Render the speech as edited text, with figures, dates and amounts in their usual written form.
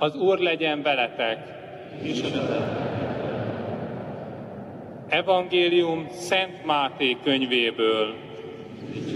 Az Úr legyen veletek! Evangélium Szent Máté könyvéből.